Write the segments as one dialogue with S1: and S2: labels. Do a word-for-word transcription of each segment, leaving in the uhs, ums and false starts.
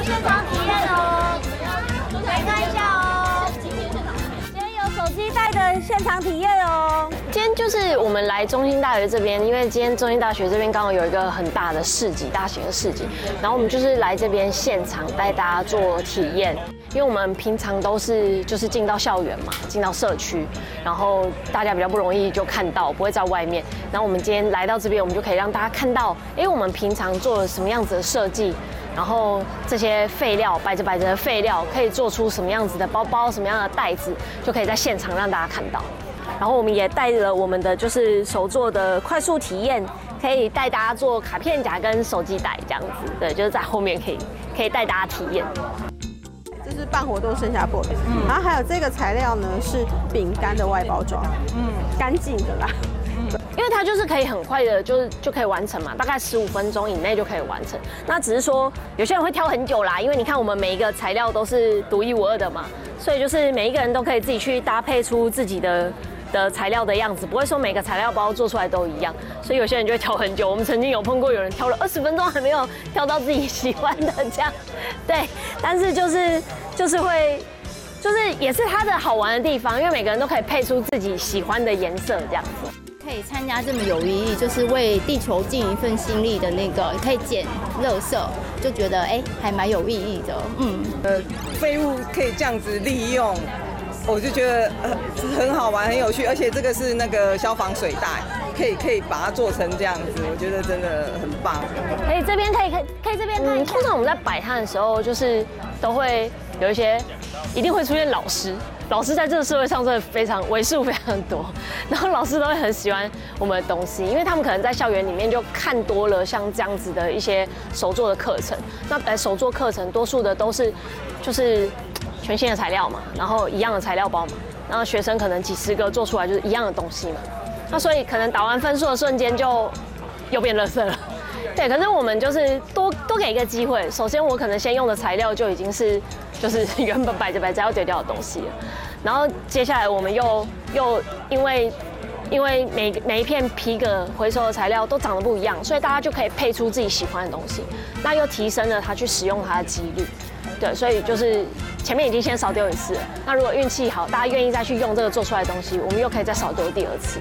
S1: 现场体验哦，来看一下哦。今天有手机带的现场体验哦。今天就是我们来中兴大学这边，因为今天中兴大学这边刚好有一个很大的市集，大型的市集，然后我们就是来这边现场带大家做体验。因为我们平常都是就是进到校园嘛，进到社区，然后大家比较不容易就看到，不会在外面。然后我们今天来到这边，我们就可以让大家看到，哎，我们平常做了什么样子的设计，然后这些废料摆着摆着的废料可以做出什么样子的包包，什么样的袋子，就可以在现场让大家看到。然后我们也带了我们的就是手做的快速体验，可以带大家做卡片夹跟手机袋这样子，对，就是在后面可以可以带大家体验。
S2: 这是办活动剩下破的，嗯，然后还有这个材料呢是饼干的外包装，嗯，干净的啦，
S1: 嗯，因为它就是可以很快的，就是就可以完成嘛，大概十五分钟以内就可以完成。那只是说有些人会挑很久啦，因为你看我们每一个材料都是独一无二的嘛，所以就是每一个人都可以自己去搭配出自己的。的材料的样子，不会说每个材料包做出来都一样，所以有些人就会挑很久。我们曾经有碰过有人挑了二十分钟还没有挑到自己喜欢的这样，对，但是就是就是会，就是也是它的好玩的地方，因为每个人都可以配出自己喜欢的颜色这样子。
S3: 可以参加这么有意义，就是为地球尽一份心力的那个，可以捡垃圾，就觉得哎、欸、还蛮有意义的，嗯，
S4: 呃，废物可以这样子利用。我就觉得呃很好玩，很有趣，而且这个是那个消防水袋，可以可以把它做成这样子，我觉得真的很棒。
S1: 可以这边可以可以可以这边看。嗯，通常我们在摆摊的时候，就是都会有一些，一定会出现老师。老师在这个社会上真的非常为数非常多，然后老师都会很喜欢我们的东西，因为他们可能在校园里面就看多了像这样子的一些手作的课程。那来手作课程，多数的都是就是全新的材料嘛，然后一样的材料包嘛，然后学生可能几十个做出来就是一样的东西嘛，那所以可能打完分数的瞬间就又变垃圾了。对，可是我们就是多多给一个机会。首先，我可能先用的材料就已经是就是原本摆着摆着要丢掉的东西了，然后接下来我们又又因为因为每每一片皮革回收的材料都长得不一样，所以大家就可以配出自己喜欢的东西，那又提升了他去使用它的几率。对，所以就是前面已经先少丢一次了，那如果运气好，大家愿意再去用这个做出来的东西，我们又可以再少丢第二次。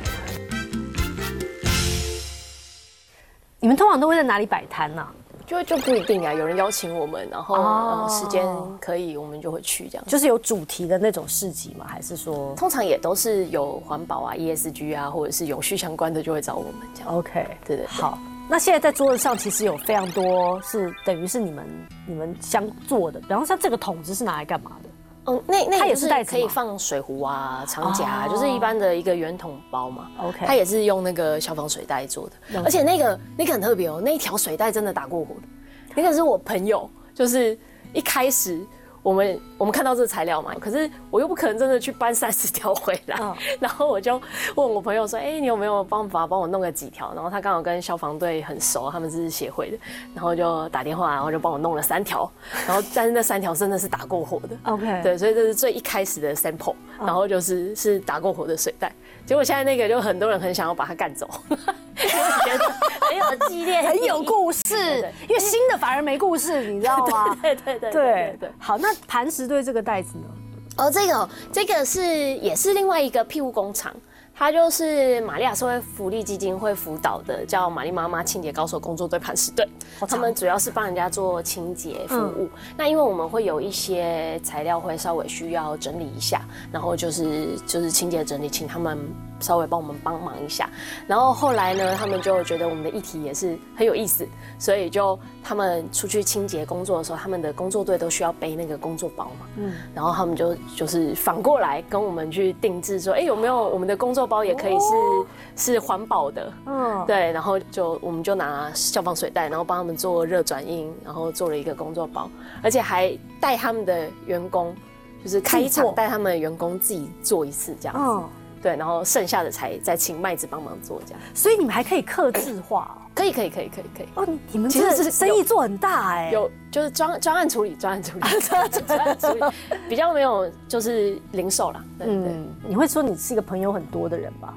S5: 你们通常都会在哪里摆摊呢？
S1: 就就不一定啊，有人邀请我们，然后、哦、时间可以，我们就会去这样。
S5: 就是有主题的那种市集吗？还是说？
S1: 通常也都是有环保啊、E S G 啊，或者是永续相关的，就会找我们这样。
S5: OK，
S1: 对 对, 对。
S5: 好，那现在在桌子上其实有非常多是等于是你们你们相做的，比方像这个桶子是拿来干嘛的？
S1: 嗯，那那
S5: 它也
S1: 是
S5: 袋子
S1: 可以放水壶啊、长夹、
S5: 哦，
S1: 就是一般的一个圆筒包嘛。
S5: OK，
S1: 它也是用那个消防水袋做的，而且那个那个很特别哦，那一条水袋真的打过火的。那个是我朋友，就是一开始我们我们看到这个材料嘛，可是我又不可能真的去搬三十条回来，哦、然后我就问我朋友说，哎、欸，你有没有办法帮我弄个几条？然后他刚好跟消防队很熟，他们是协会的，然后就打电话，然后就帮我弄了三条，然后但是那三条真的是打过火的
S5: ，OK，
S1: 对，所以这是最一开始的 sample， 然后就是是打过火的水袋，结果现在那个就很多人很想要把它干走，因为觉得很有激烈，
S5: 很有故事，对对，因为新的反而没故事，你知道吗？
S1: 对对对
S5: 对对。好，那磐石队这个袋子呢？
S1: 哦，这个这个是也是另外一个庇护工厂，它就是玛利亚社会福利基金会辅导的，叫玛丽妈妈清洁高手工作队磐石队。他们主要是帮人家做清洁服务。嗯、那因为我们会有一些材料会稍微需要整理一下，然后就是就是清洁整理，请他们稍微帮我们帮忙一下。然后后来呢，他们就觉得我们的议题也是很有意思，所以就他们出去清洁工作的时候，他们的工作队都需要背那个工作包嘛。嗯。然后他们就就是反过来跟我们去定制说，哎，有没有我们的工作包也可以是、哦、是环保的。嗯。对，然后就我们就拿消防水袋，然后帮他们做热转印，然后做了一个工作包，而且还带他们的员工，就是开一场带他们的员工自己做一次这样子。嗯。对，然后剩下的才再请麦子帮忙做这样，
S5: 所以你们还可以客制化哦？
S1: 可以，可以，可以，可以，可以。
S5: 哦，你们真的是生意做很大哎、欸。
S1: 有就是专专案处理，专案处理，专案处理，比较没有就是零售啦。对对、嗯，
S5: 你会说你是一个朋友很多的人吧？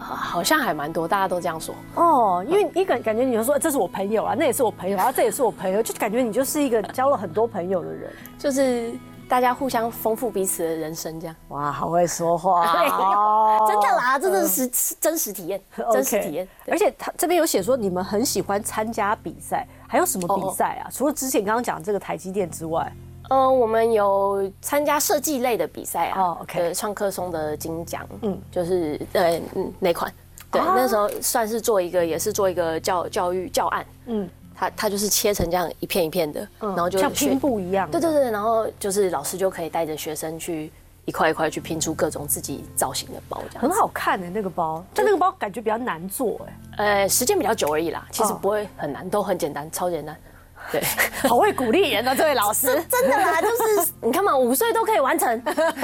S1: 好像还蛮多，大家都这样说。
S5: 哦，因为你感感觉你就说这是我朋友啊，那也是我朋友，然后这也是我朋友，就感觉你就是一个交了很多朋友的人，
S1: 就是大家互相丰富彼此的人生，这样。
S5: 哇，好会说话
S1: 哦！真的啦，这是实真实体验，真实体验。
S5: 而且他这边有写说你们很喜欢参加比赛，还有什么比赛啊？除了之前刚刚讲这个台积电之外。
S1: 呃，我们有参加设计类的比赛啊，
S5: 哦 ，OK，
S1: 呃，创客松的金奖，嗯，就是呃嗯那款，对，那时候算是做一个，也是做一个教教育教案，嗯，它它就是切成这样一片一片的，然后就
S5: 像拼布一样，
S1: 对对对，然后就是老师就可以带着学生去一块一块去拼出各种自己造型的包，这样
S5: 很好看的那个包，但那个包感觉比较难做
S1: 哎，呃，时间比较久而已啦，其实不会很难，都很简单，超简单。对，
S5: 好会鼓励人啊，这位老师，
S1: 真的啦，就是你看嘛，五岁都可以完成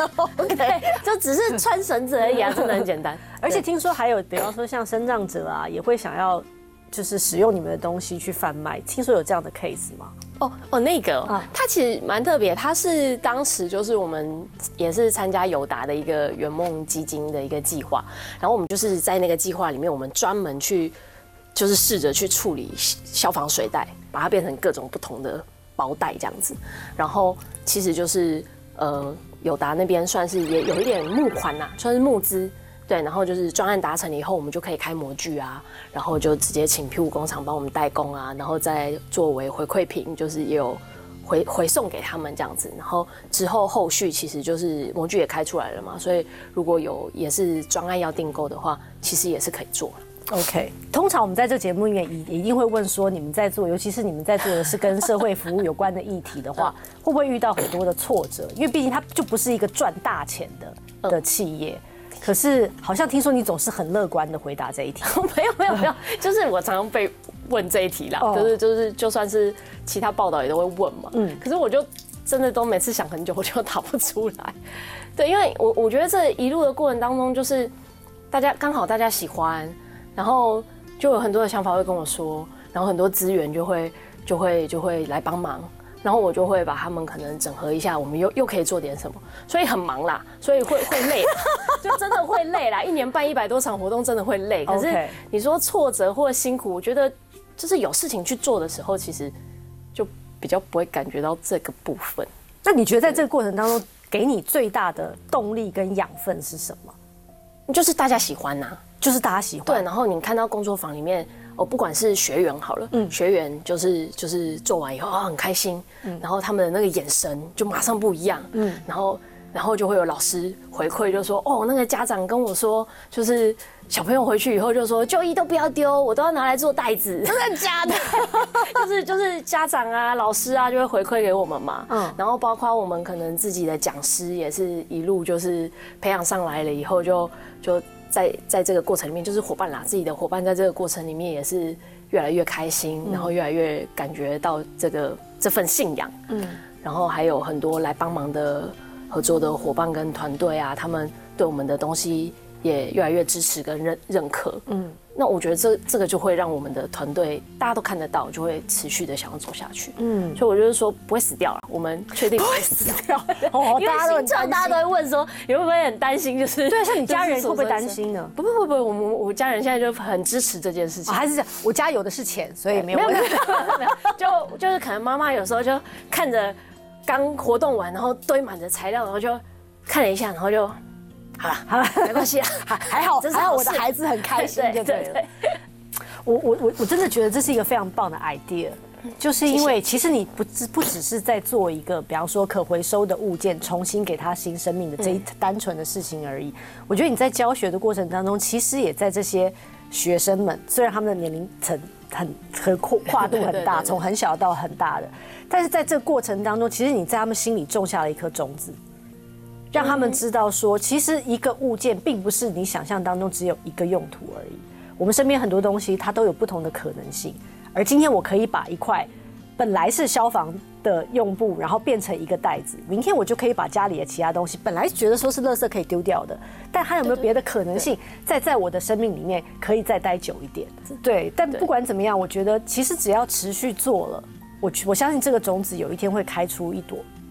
S1: ，OK， 就只是穿绳子而已啊，真的很简单。
S5: 而且听说还有，比方说像身障者啊，也会想要就是使用你们的东西去贩卖，听说有这样的 case 吗？
S1: 哦哦，那个，啊、它其实蛮特别，它是当时就是我们也是参加友达的一个圆梦基金的一个计划，然后我们就是在那个计划里面，我们专门去。就是试着去处理消防水袋，把它变成各种不同的包袋这样子。然后其实就是呃，友达那边算是也有一点募款呐、啊，算是募资。对，然后就是专案达成了以后，我们就可以开模具啊，然后就直接请批物工厂帮我们代工啊，然后再作为回馈品，就是也有回回送给他们这样子。然后之后后续其实就是模具也开出来了嘛，所以如果有也是专案要订购的话，其实也是可以做了。
S5: OK， 通常我们在这个节目里面一一定会问说，你们在做，尤其是你们在做的是跟社会服务有关的议题的话，会不会遇到很多的挫折？因为毕竟它就不是一个赚大钱的的企业。可是好像听说你总是很乐观的回答这一题。
S1: 没有没有没有，就是我常常被问这一题啦，哦、就是就是就算是其他报道也都会问嘛。嗯，可是我就真的都每次想很久，我就答不出来。对，因为我我觉得这一路的过程当中，就是大家刚好大家喜欢。然后就有很多的想法会跟我说，然后很多资源就会就会就会来帮忙，然后我就会把他们可能整合一下，我们又又可以做点什么，所以很忙啦，所以会会累，就真的会累啦。一年办一百多场活动，真的会累。可是你说挫折或辛苦，我觉得就是有事情去做的时候，其实就比较不会感觉到这个部分。
S5: 那你觉得在这个过程当中，给你最大的动力跟养分是什么？
S1: 就是大家喜欢呐、啊。
S5: 就是大家喜欢
S1: 对，然后你看到工作坊里面，哦，不管是学员好了，嗯，学员就是就是做完以后啊、哦、很开心，嗯，然后他们的那个眼神就马上不一样，嗯，然后然后就会有老师回馈，就说哦，那个家长跟我说，就是小朋友回去以后就说旧衣都不要丢，我都要拿来做袋子，
S5: 真的假的？
S1: 就是就是家长啊、老师啊就会回馈给我们嘛，嗯，然后包括我们可能自己的讲师也是一路就是培养上来了以后就就。在在这个过程里面，就是伙伴啦，自己的伙伴在这个过程里面也是越来越开心，嗯、然后越来越感觉到这个这份信仰，嗯，然后还有很多来帮忙的合作的伙伴跟团队啊，他们对我们的东西也越来越支持跟认认可，嗯，那我觉得这这个就会让我们的团队大家都看得到，就会持续的想要走下去，嗯，所以我就是说不会死掉了，我们确定不会死掉，哦，因为心脏大家都会问说，你会不会很担心？就是
S5: 对，像你家人会不会担心呢？
S1: 不不不不，我们我家人现在就很支持这件事情，
S5: 还是这样，我家有的是钱，所以没有
S1: 问题，没有，就就是可能妈妈有时候就看着刚活动完，然后堆满着材料，然后就看了一下，然后就。好了好了，没关系啊，
S5: 还好还好，我的孩子很开心就对了。我我我我真的觉得这是一个非常棒的 idea， 就是因为其实你不只不只是在做一个，比方说可回收的物件，重新给它新生命的这一单纯的事情而已。我觉得你在教学的过程当中，其实也在这些学生们，虽然他们的年龄层很很跨跨度很大，从很小到很大的，但是在这个过程当中，其实你在他们心里种下了一颗种子。让他们知道说，其实一个物件并不是你想象当中只有一个用途而已。我们身边很多东西，它都有不同的可能性。而今天我可以把一块本来是消防的用布，然后变成一个袋子，明天我就可以把家里的其他东西，本来觉得说是垃圾可以丢掉的，但它有没有别的可能性，再在我的生命里面可以再待久一点？对，但不管怎么样，我觉得其实只要持续做了，我我相信这个种子有一天会开出一朵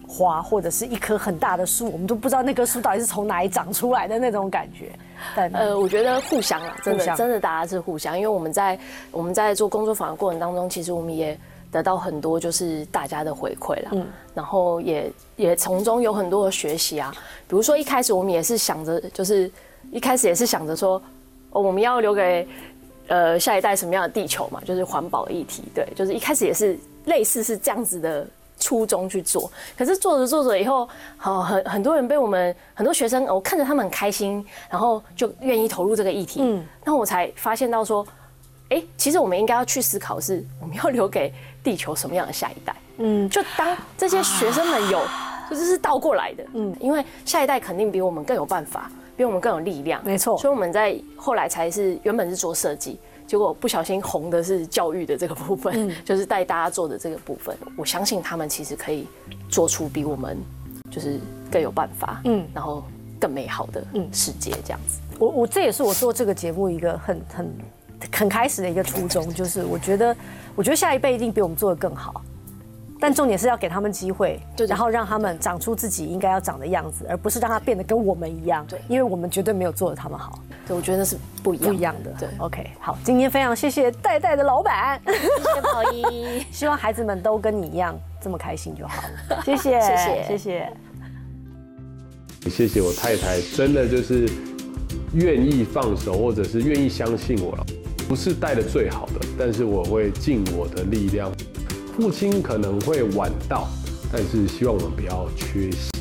S5: 花，或者是一棵很大的树，我们都不知道那棵树到底是从哪里长出来的那种感觉。但
S1: 呃，我觉得互相啊，真的
S5: 互相
S1: 真的大家是互相，因为我们在我们在做工作坊的过程当中，其实我们也得到很多就是大家的回馈啦，嗯，然后也也从中有很多的学习啊，比如说一开始我们也是想着，就是一开始也是想着说，哦，我们要留给呃下一代什么样的地球嘛，就是环保议题，对，就是一开始也是类似是这样子的初衷去做，可是做着做着以后，好很很多人被我们很多学生，我看着他们很开心，然后就愿意投入这个议题，嗯，那我才发现到说，哎，其实我们应该要去思考是我们要留给地球什么样的下一代，嗯，就当这些学生们有，就是是倒过来的，嗯，因为下一代肯定比我们更有办法，比我们更有力量，
S5: 没错，
S1: 所以我们在后来才是原本是做设计。结果不小心红的是教育的这个部分，嗯、就是带大家做的这个部分。我相信他们其实可以做出比我们就是更有办法，嗯，然后更美好的世界这样子。
S5: 我我这也是我做这个节目一个很很很开始的一个初衷，就是我觉得我觉得下一辈一定比我们做得更好。但重点是要给他们机会，然后让他们长出自己应该要长的样子，而不是让他变得跟我们一样。对，因为我们绝对没有做的他们好。
S1: 对，我觉得是不一样
S5: 不一样的。
S1: 对
S5: ，OK， 好，今天非常谢谢代代的老板，
S1: 谢谢宝仪，
S5: 希望孩子们都跟你一样这么开心就好了。谢谢，
S1: 谢谢，
S5: 谢谢。
S6: 谢谢我太太，真的就是愿意放手，或者是愿意相信我了。不是带的最好的，但是我会尽我的力量。父亲可能会晚到，但是希望我们不要缺席。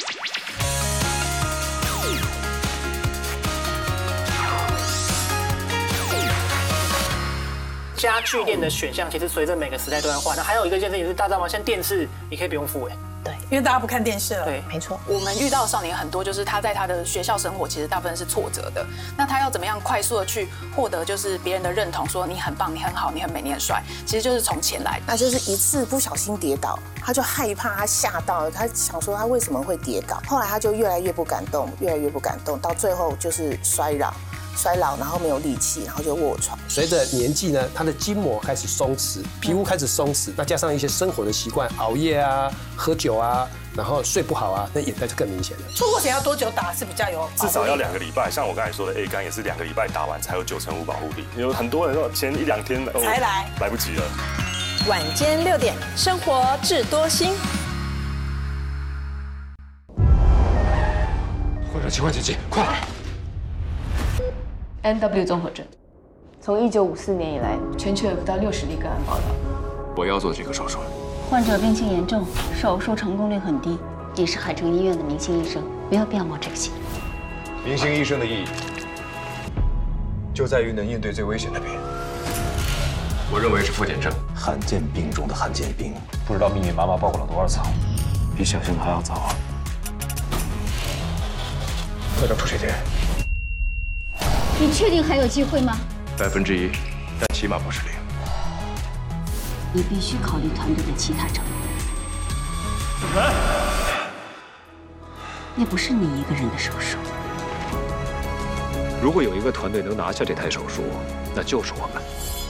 S7: 家具店的选项其实随着每个时代都在换。那还有一个件事情是，大家知道吗？像电视你可以不用付哎。
S8: 对，因为大家不看电视了。
S7: 对，
S8: 没错。
S9: 我们遇到的少年很多，就是他在他的学校生活其实大部分是挫折的。那他要怎么样快速的去获得就是别人的认同，说你很棒、你很好、你很美、你很帅，其实就是从钱来。
S10: 那就是一次不小心跌倒，他就害怕，他吓到了，他想说他为什么会跌倒。后来他就越来越不敢动，越来越不敢动，到最后就是衰老。衰老，然后没有力气，然后就卧床。
S11: 随着年纪呢，他的筋膜开始松弛，皮肤开始松弛，那加上一些生活的习惯，熬夜啊、喝酒啊，然后睡不好啊，那眼袋就更明显了。
S8: 出国前要多久打是比较有？
S12: 至少要两个礼拜。像我刚才说的 A 肝也是两个礼拜打完才有九成五保护力。有很多人说前一两天
S8: 才来，
S12: 来不及了。
S13: 晚间六点，生活智多星。
S14: 患者情况紧急，快！
S15: N W 综合症，从一九五四年以来，全球有不到六十例个案报道。
S14: 我要做这个手术。
S16: 患者病情严重，手术成功率很低。你是海城医院的明星医生，没有必要冒这个险。
S14: 明星医生的意义，就在于能应对最危险的病。我认为是复检症，
S17: 罕见病中的罕见病。
S14: 不知道秘密麻麻报过了多少次，
S17: 比想象的还要早啊！
S14: 快点出血点。
S16: 你确定还有机会吗？
S14: 百分之一，但起码不是零。
S16: 你必须考虑团队的其他成员。
S14: 怎么？
S16: 那不是你一个人的手术。
S14: 如果有一个团队能拿下这台手术，那就是我们。